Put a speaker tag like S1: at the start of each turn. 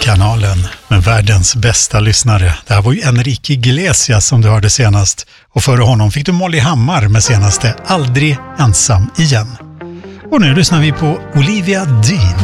S1: Kanalen med världens bästa lyssnare. Det här var ju Enrique Iglesias som du hörde senast. Och före honom fick du Molly Hammar med senaste Aldrig ensam igen. Och nu lyssnar vi på Olivia Dean.